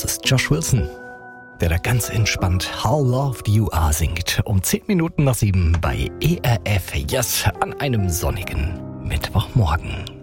das ist Josh Wilson, der da ganz entspannt How Loved You Are singt. Um 10 Minuten nach 7 bei ERF Yes an einem sonnigen Mittwochmorgen.